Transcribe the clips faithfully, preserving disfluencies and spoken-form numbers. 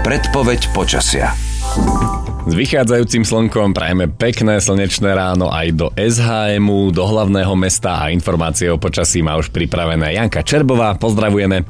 Predpoveď počasia. S vychádzajúcim slnkom prajeme pekné slnečné ráno aj do es há emu, do hlavného mesta, a informácie o počasí má už pripravené Janka Čerbová. Pozdravujeme.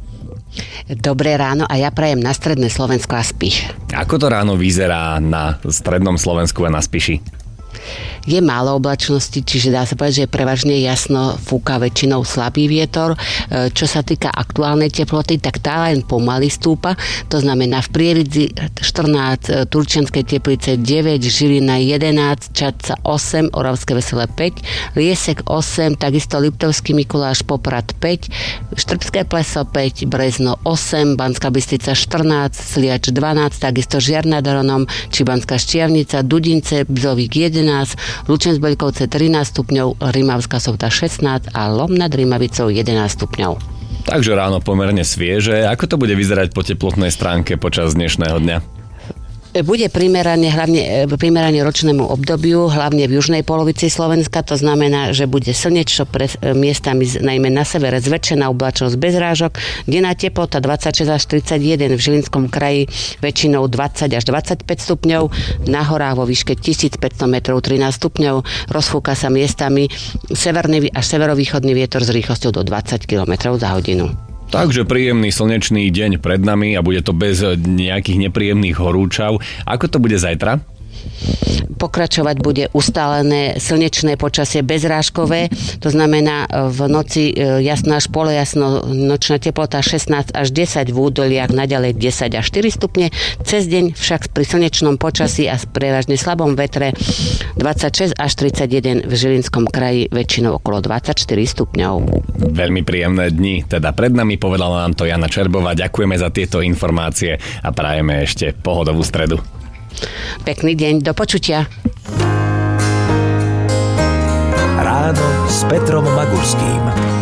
Dobré ráno a ja prajem na stredné Slovensko a Spiš. Ako to ráno vyzerá na strednom Slovensku a na Spiši? Je málo oblačnosti, čiže dá sa povedať, že je prevažne jasno, fúka väčšinou slabý vietor. Čo sa týka aktuálnej teploty, tak tá len pomaly stúpa. To znamená v Prievidzi štrnásť, Turčianskej Teplice deväť, Žilina jedenásť, Čadca osem, Oravské Veselé päť, Liesek osem, takisto Liptovský Mikuláš, Poprad päť, Štrbské Pleso päť, Brezno osem, Banská Bystrica štrnásť, Sliač dvanásť, takisto Žiar nad Hronom či Banská Štiavnica, Dudince, Bzovík jedenásť, Lučenec Beľkovce trinásť stupňov, Rimavská Sobota šestnásť a Lom nad Rimavicou jedenásť stupňov. Takže ráno pomerne svieže. Ako to bude vyzerať po teplotnej stránke počas dnešného dňa? Bude primerane, hlavne primerane ročnému obdobiu, hlavne v južnej polovici Slovenska. To znamená, že bude slnečno pre miestami, najmä na severe, zväčšená oblačnosť bez rážok. Denná teplota dvadsaťšesť až tridsaťjeden, v Žilinskom kraji väčšinou dvadsať až dvadsaťpäť stupňov, na horách vo výške tisícpäťsto metrov trinásť stupňov. Rozfúka sa miestami severný až severovýchodný vietor s rýchlosťou do dvadsať kilometrov za hodinu. Takže príjemný slnečný deň pred nami a bude to bez nejakých nepríjemných horúčav. Ako to bude zajtra? Pokračovať bude ustálené slnečné počasie bezrážkové, to znamená v noci jasno až polojasno, nočná teplota šestnásť až desať, v údoliach naďalej desať až štyri stupne, cez deň však pri slnečnom počasí a prevažne slabom vetre dvadsaťšesť až tridsaťjeden, v Žilinskom kraji väčšinou okolo dvadsaťštyri stupňov. Veľmi príjemné dni, teda pred nami, povedala nám to Jana Čerbová. Ďakujeme za tieto informácie a prajeme ešte pohodovú stredu. Pekný deň, do počutia. Ráno s Petrom Magurským.